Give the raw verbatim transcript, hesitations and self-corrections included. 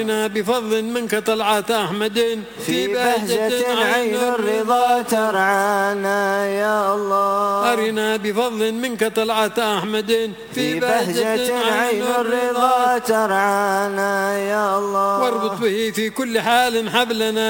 بفضل منك طلعت أحمد في بهجة عين الرضا ترعانا يا الله. أرنا بفضل منك طلعت أحمد في بهجة عين الرضا ترعانا يا الله. واربط به في كل حال حبلنا